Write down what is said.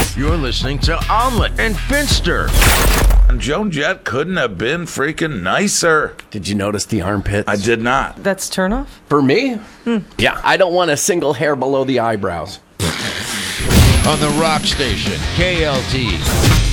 You're listening to Omelet and Finster. And Joan Jett couldn't have been freaking nicer. Did you notice the armpits? I did not. That's turnoff? For me? Yeah, I don't want a single hair below the eyebrows. On the Rock Station, KLT.